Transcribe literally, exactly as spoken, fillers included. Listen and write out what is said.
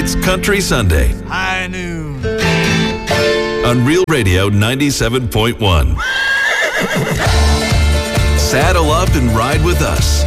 It's Country Sunday. High noon. On Real Radio ninety-seven point one. Saddle up and ride with us